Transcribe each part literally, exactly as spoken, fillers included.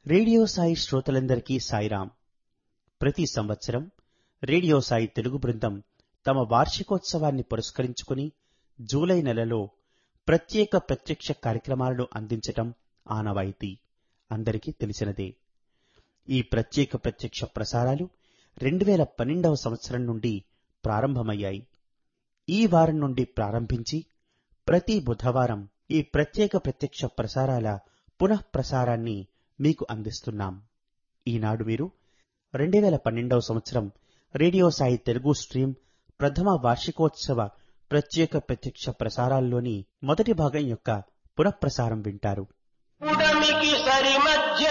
Radio Sai శ్రోతలందరికీ సాయిరాం. ప్రతి సంవత్సరం రేడియో సాయి తెలుగు బృందం తమ వార్షికోత్సవాన్ని పురస్కరించుకుని జూలై నెలలో ప్రత్యేక ప్రత్యక్ష కార్యక్రమాలను అందించటం ఆనవాయితీ అందరికీ తెలిసినదే. ఈ ప్రత్యేక ప్రత్యక్ష ప్రసారాలు రెండు వేల పన్నెండవ సంవత్సరం నుండి ప్రారంభమయ్యాయి. ఈ వారం నుండి ప్రారంభించి ప్రతి బుధవారం ఈ ప్రత్యేక ప్రత్యక్ష ప్రసారాల పునః ప్రసారాన్ని మీకు అందిస్తున్నాం. ఈనాడు మీరు రెండు వేల పన్నెండవ సంవత్సరం రేడియో సాయి తెలుగు స్ట్రీమ్ ప్రథమ వార్షికోత్సవ ప్రత్యేక ప్రత్యక్ష ప్రసారాల్లోని మొదటి భాగం యొక్క పునఃప్రసారం వింటారు. పుడమికి సరి మధ్య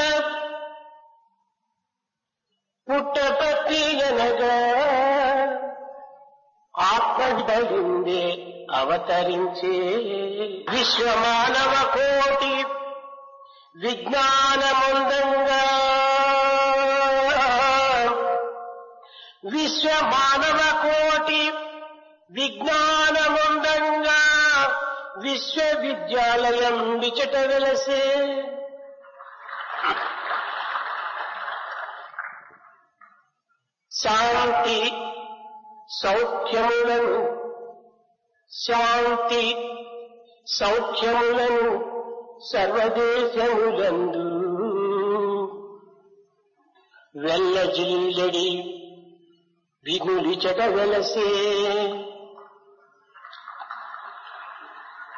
పుట్టపత్రియనగా ఆత్మహితలిందే అవతరించే విశ్వమానవ కోటి విజ్ఞానముందంగా విశ్వమానవ కోటి విజ్ఞానముందంగా విశ్వవిద్యాలయం విచట వెలసే శాంతి సౌఖ్యములను శాంతి సౌఖ్యములను సర్వదేశములందు వెల్లజిల్లడి వినులిచట వెలసే